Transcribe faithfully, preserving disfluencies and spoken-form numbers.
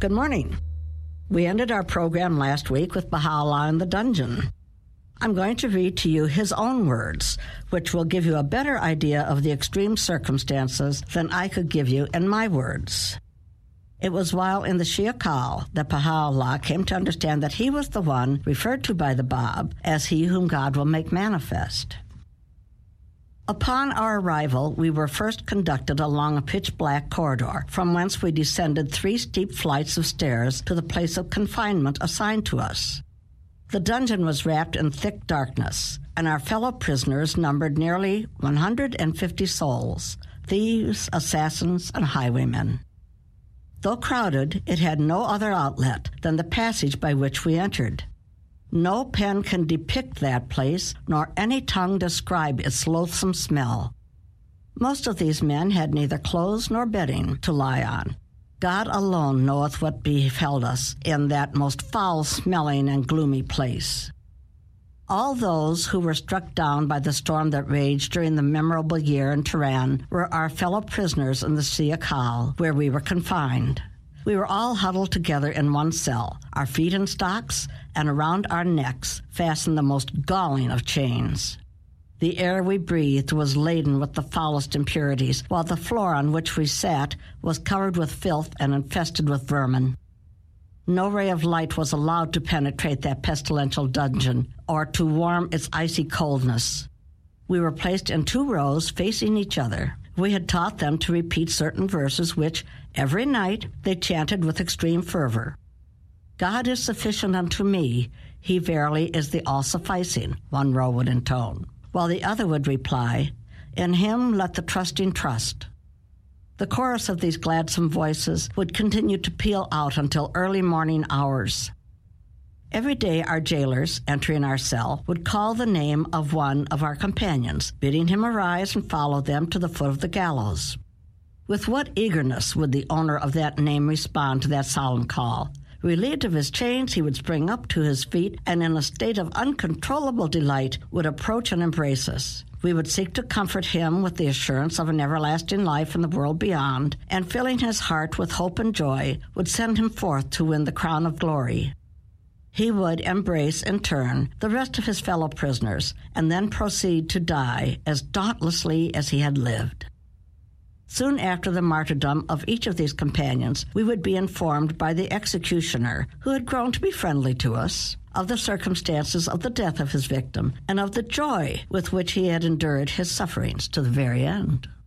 Good morning. We ended our program last week with Baha'u'llah in the dungeon. I'm going to read to you his own words, which will give you a better idea of the extreme circumstances than I could give you in my words. It was while in the Shia Kal that Baha'u'llah came to understand that he was the one referred to by the Bab as he whom God will make manifest. Upon our arrival, we were first conducted along a pitch-black corridor, from whence we descended three steep flights of stairs to the place of confinement assigned to us. The dungeon was wrapped in thick darkness, and our fellow prisoners numbered nearly one hundred fifty souls, thieves, assassins, and highwaymen. Though crowded, it had no other outlet than the passage by which we entered. No pen can depict that place, nor any tongue describe its loathsome smell. Most of these men had neither clothes nor bedding to lie on. God alone knoweth what befell us in that most foul-smelling and gloomy place. All those who were struck down by the storm that raged during the memorable year in Tehran were our fellow prisoners in the Shia Kal, where we were confined. We were all huddled together in one cell, our feet in stocks, and around our necks fastened the most galling of chains. The air we breathed was laden with the foulest impurities, while the floor on which we sat was covered with filth and infested with vermin. No ray of light was allowed to penetrate that pestilential dungeon or to warm its icy coldness. We were placed in two rows facing each other. We had taught them to repeat certain verses which, every night, they chanted with extreme fervor. God is sufficient unto me, he verily is the all-sufficing, one row would intone, while the other would reply, in him let the trusting trust. The chorus of these gladsome voices would continue to peal out until early morning hours. Every day our jailers, entering our cell, would call the name of one of our companions, bidding him arise and follow them to the foot of the gallows. With what eagerness would the owner of that name respond to that solemn call! Relieved of his chains, he would spring up to his feet and in a state of uncontrollable delight would approach and embrace us. We would seek to comfort him with the assurance of an everlasting life in the world beyond, and filling his heart with hope and joy, would send him forth to win the crown of glory. He would embrace, in turn, the rest of his fellow prisoners, and then proceed to die as dauntlessly as he had lived. Soon after the martyrdom of each of these companions, we would be informed by the executioner, who had grown to be friendly to us, of the circumstances of the death of his victim, and of the joy with which he had endured his sufferings to the very end.